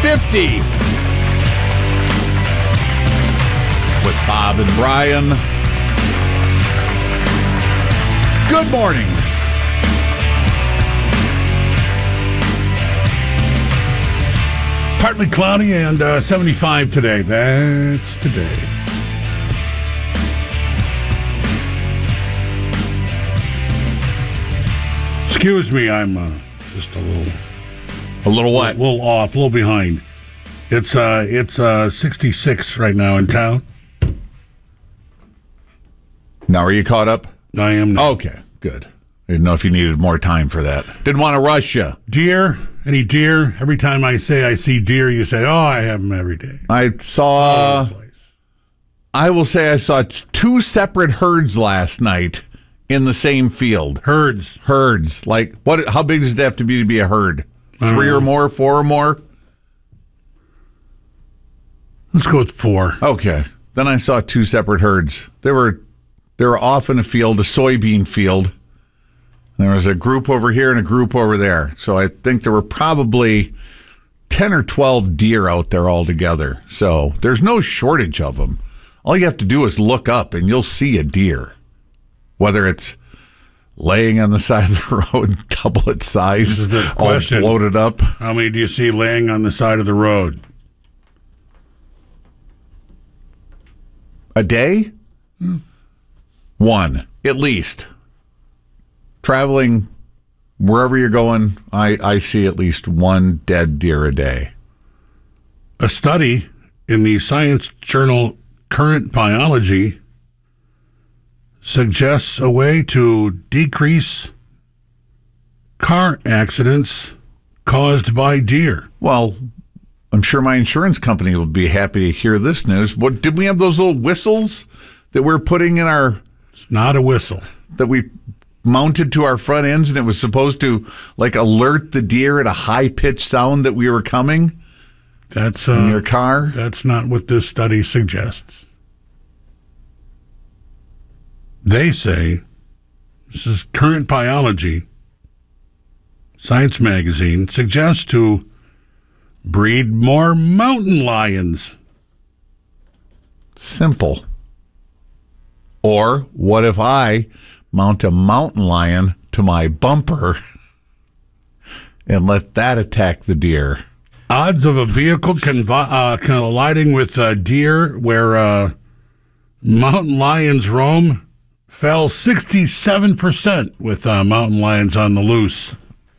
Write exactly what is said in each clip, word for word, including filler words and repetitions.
fifty with Bob and Brian. Good morning. Partly cloudy and uh, seventy-five today. That's today. Excuse me, I'm uh, just a little, A little what? a little off, a little behind. It's uh, it's uh, sixty-six right now in town. Now, are you caught up? I am now. Okay, good. I didn't know if you needed more time for that. Didn't want to rush you. Deer? Any deer? Every time I say I see deer, you say, "Oh, I have them every day." I saw, Place. I will say I saw t- two separate herds last night in the same field. Herds. Herds. Like, what? How big does it have to be to be a herd? Three or more? Four or more? Let's go with four. Okay. Then I saw two separate herds. They were they were off in a field, a soybean field. There was a group over here and a group over there. So I think there were probably ten or twelve deer out there altogether. So there's no shortage of them. All you have to do is look up and you'll see a deer. Whether it's laying on the side of the road, double its size, This is the all question. bloated up. How many do you see laying on the side of the road? A day? One, at least. Traveling wherever you're going, I, I see at least one dead deer a day. A study in the science journal Current Biology suggests a way to decrease car accidents caused by deer. Well, I'm sure my insurance company will be happy to hear this news. What did we have those little whistles that we're putting in our It's not a whistle. that we mounted to our front ends, and it was supposed to like alert the deer at a high pitched sound that we were coming That's in uh, your car? that's not what this study suggests. They say, this is Current Biology, Science Magazine, suggests to breed more mountain lions. Simple. Or what if I mount a mountain lion to my bumper and let that attack the deer? Odds of a vehicle convi- uh, colliding with uh, deer where uh, mountain lions roam fell sixty-seven percent with uh, mountain lions on the loose.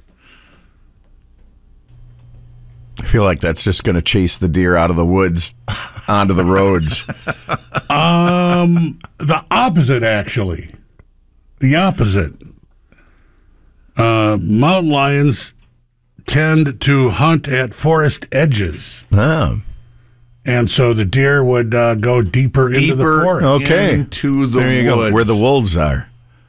I feel like that's just going to chase the deer out of the woods onto the roads. Um, the opposite, actually. The opposite. Uh, mountain lions tend to hunt at forest edges, Oh, and so the deer would uh, go deeper, into the Deeper forest. okay. into the There you woods. go, where the wolves are.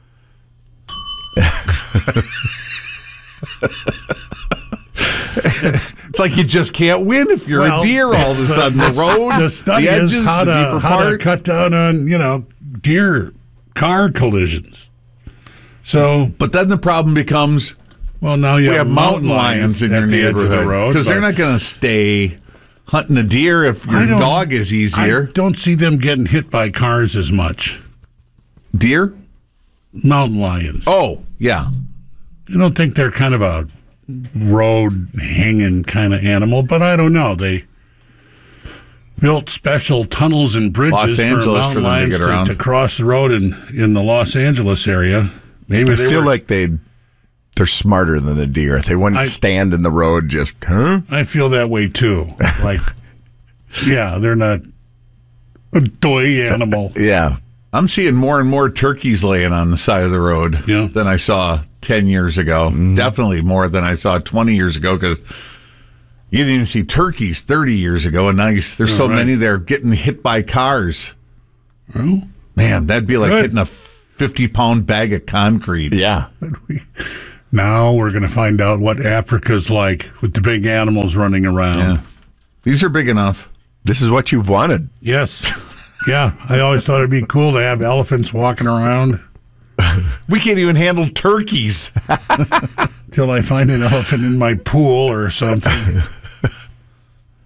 It's like you just can't win if you're Well, a deer all of a sudden. The roads, The study the edges, is how the to, deeper how to part. cut down on, you know, deer car collisions. So, But then the problem becomes well, now you we have mountain lions lions in at your the edge of the neighborhood road, because they're but not going to stay hunting a deer if I your don't- dog is easier. I don't see them getting hit by cars as much. Deer? Mountain lions. Oh, yeah. I don't think they're kind of a road hanging kind of animal, but I don't know. They built special tunnels and bridges Los Angeles for for mountain them to lions get to, around. to cross the road in, in the Los Angeles area. Maybe I they feel were, like they they're smarter than the deer. They wouldn't I- stand in the road just, huh? I feel that way too. Like, yeah, they're not a toy animal. Yeah. I'm seeing more and more turkeys laying on the side of the road Yeah. than I saw ten years ago. Definitely more than I saw twenty years ago because you didn't even see turkeys thirty years ago, and now you, there's so right. many there getting hit by cars. Well, Man, that'd be like Good. hitting a fifty-pound bag of concrete. Yeah. now we're going to find out what Africa's like with the big animals running around. Yeah. These are big enough. This is what you've wanted. Yes. Yeah, I always thought it'd be cool to have elephants walking around We can't even handle turkeys. till I find an elephant in my pool or something.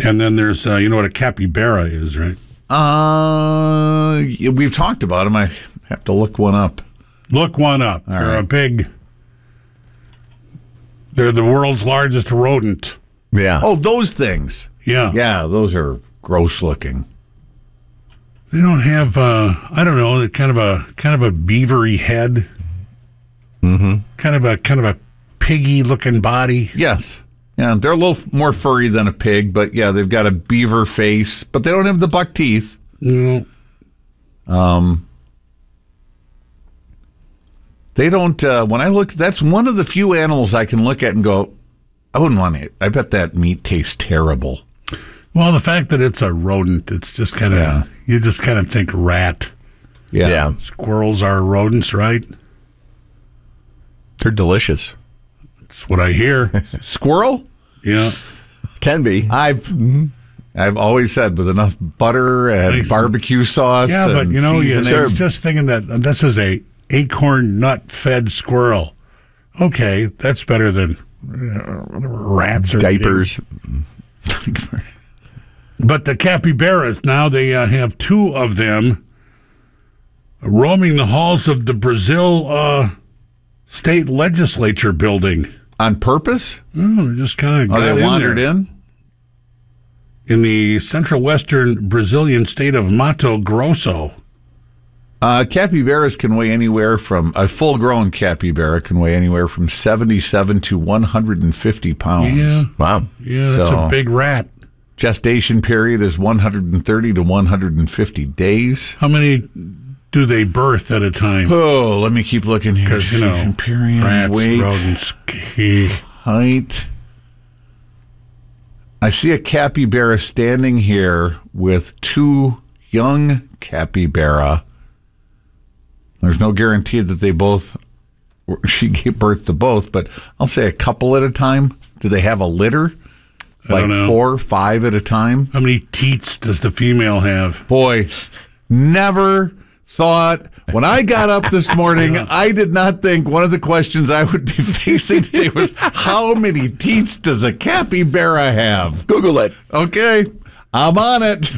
And then there's, uh, you know what a capybara is, right? Uh, we've talked about them. I have to look one up. Look one up. All they're right. a big, they're the world's largest rodent. Yeah. Oh, those things. Yeah. Yeah, those are gross looking. They don't have, uh, I don't know, kind of a kind of a beavery head. Mm-hmm. Kind of a kind of a piggy looking body. Yes. Yeah, they're a little more furry than a pig, but yeah, they've got a beaver face, but they don't have the buck teeth. No. Um, they don't, uh, when I look, that's one of the few animals I can look at and go, I wouldn't want it. I bet that meat tastes terrible. Well, the fact that it's a rodent, it's just kind of, Yeah. you just kind of think rat. Yeah. Yeah. Squirrels are rodents, right? They're delicious. That's what I hear. Squirrel? Yeah. Can be. I've I've always said with enough butter and Nice. barbecue sauce. Yeah, but and you know, you, seasoning. it's just thinking that uh, this is a acorn nut fed squirrel. Okay, that's better than uh, rats or Diapers. But the capybaras, now they uh, have two of them roaming the halls of the Brazil uh, state legislature building. On purpose? Oh, they just kind of Oh, got they in wandered there. in? In the central western Brazilian state of Mato Grosso. Uh, capybaras can weigh anywhere from, a full-grown capybara can weigh anywhere from seventy-seven to one hundred fifty pounds. Yeah, Wow. yeah, that's So- a big rat. Gestation period is one hundred thirty to one hundred fifty days. How many do they birth at a time? Oh, let me keep looking here. Because, you know, Gestation period, rats, weight, rodents. height. I see a capybara standing here with two young capybara. There's no guarantee that they both, she gave birth to both, but I'll say a couple at a time. Do they have a litter? I Like don't know. four, five at a time? How many teats does the female have? Boy, never thought. When I got up this morning, I did not think one of the questions I would be facing today was how many teats does a capybara have? Google it. Okay, I'm on it.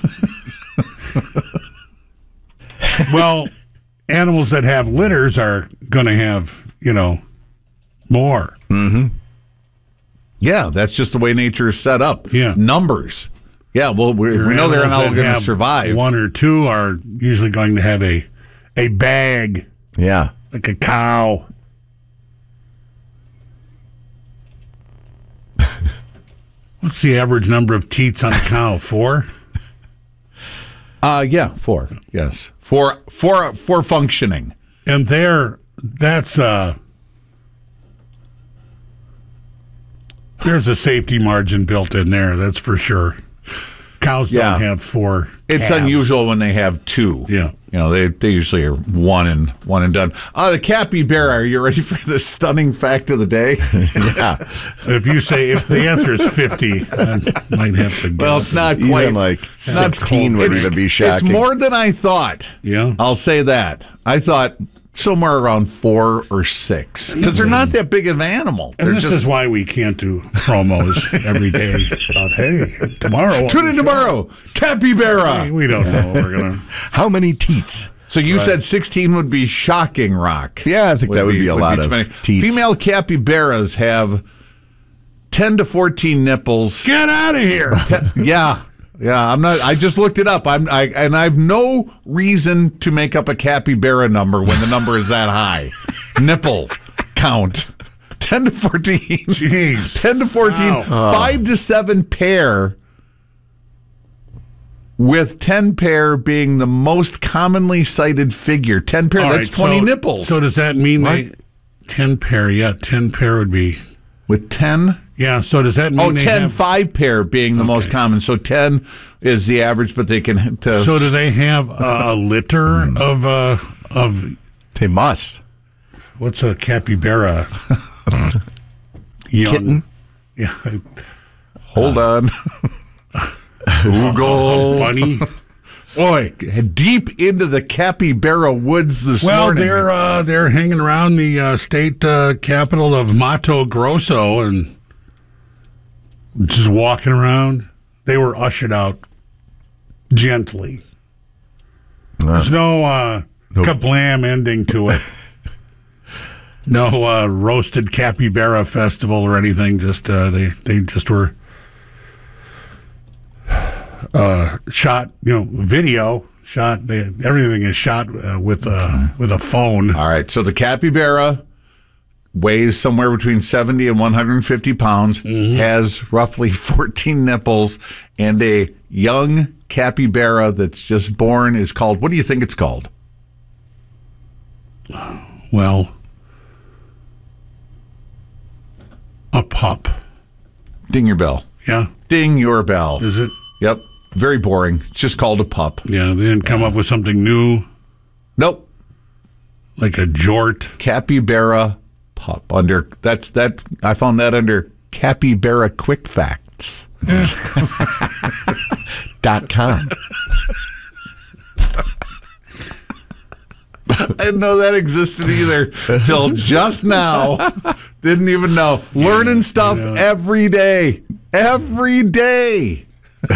Well, animals that have litters are going to have, you know, more. Yeah, that's just the way nature is set up. Yeah. Numbers. Yeah, well, we, we know they're Animals not that going to have survive. One or two are usually going to have a a bag, Yeah. like a cow. What's the average number of teats on a cow? Four? Uh, yeah, four. Yes, four, four, four functioning. And there, that's uh there's a safety margin built in there, that's for sure. Cows Yeah. don't have four. It's calves. unusual when they have two. Yeah. You know, they they usually are one and one and done. Uh, the capybara, are you ready for the stunning fact of the day? Yeah. If you say, if the answer is fifty, I might have to go. Well, it's not quite. Even like it's not sixteen would It's- even be shocking. It's more than I thought. Yeah. I'll say that. I thought somewhere around four or six because they're not that big of an animal. And They're this just is why we can't do promos every day about, hey, tomorrow. tune in tomorrow. Capybara. We don't know what we're going to. How many teats? So you said sixteen would be shocking, Rock. Yeah, I think that would be a lot too of many. teats. Female capybaras have ten to fourteen nipples. Get out of here. Yeah, yeah. I'm not. I just looked it up. I'm. I and I've no reason to make up a capybara number when the number is that high. Nipple count. Ten to fourteen. Jeez. Ten to fourteen. Wow. Five to seven pair. With ten pair being the most commonly cited figure. Ten pair. All that's right, twenty so- nipples. So does that mean they, ten pair? Yeah, ten pair would be. With ten. Yeah, so does that mean Oh, they ten, have, five pair being the most common. So ten is the average, but they can. To, So do they have a, a litter of uh of They must. what's a capybara? Young. Kitten? Yeah, hold on. a Google. bunny. Boy, deep into the capybara woods this Well, morning. they're uh, they're hanging around the uh, state uh, capital of Mato Grosso and just walking around. they were ushered out gently. There's no uh, Nope. kablam ending to it. No uh, roasted capybara festival or anything. Just uh, they they just were uh, shot. You know, video shot. They, everything is shot uh, with a with a phone. All right. So the capybara weighs somewhere between seventy and one hundred fifty pounds, Mm-hmm. has roughly fourteen nipples, and a young capybara that's just born is called, what do you think it's called? Well, a pup. Ding your bell. Yeah, Ding your bell. is it? Yep. Very boring. It's just called a pup. Yeah, they didn't come up with something new Nope. like a jort. Capybara pup. Under that's that I found that under capybara quick facts. Dot com. I didn't know that existed either till just now. Didn't even know. Learning stuff Yeah. every day. Every day.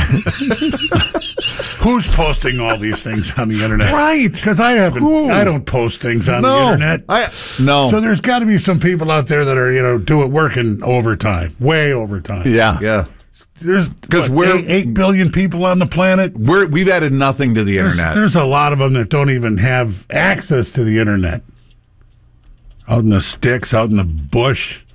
Who's posting all these things on the internet? Right. Because I haven't. Who? I don't post things on the No. internet. I no. So there's got to be some people out there that are, you know, doing working overtime, way overtime. Yeah. yeah. There's 'Cause what, we're- eight, eight billion people on the planet. We're we've added nothing to the There's, internet. there's a lot of them that don't even have access to the internet. Out in the sticks, out in the bush.